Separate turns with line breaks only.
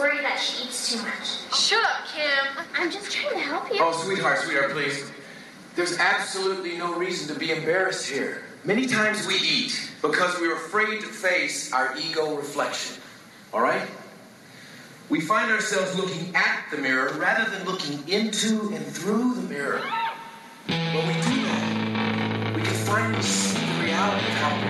worried that she eats too much.
Shut up, Kim.
I'm just trying to help you.
Oh, sweetheart, please. There's absolutely no reason to be embarrassed here. Many times we eat because we're afraid to face our ego reflection. All right? We find ourselves looking at the mirror rather than looking into and through the mirror. When we do that, we can finally see the reality of how